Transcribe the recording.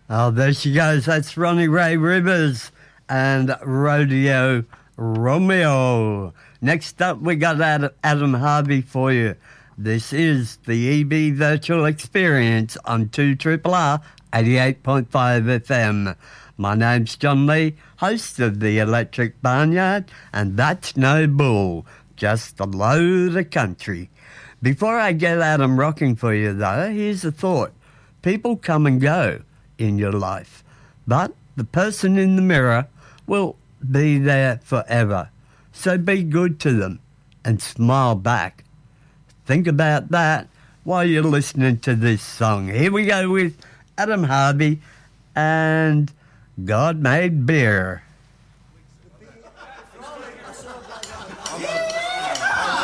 Oh, there she goes. That's Ronnie Ray Rivers and Rodeo Romeo. Next up, we got Adam Harvey for you. This is the EB Virtual Experience on 2RRR 88.5 FM. My name's John Lee, host of the Electric Barnyard, and that's no bull, just a load of country. Before I get Adam rocking for you, though, here's a thought. People come and go in your life, but the person in the mirror will be there forever. So be good to them and smile back. Think about that while you're listening to this song. Here we go with Adam Harvey and God Made Beer.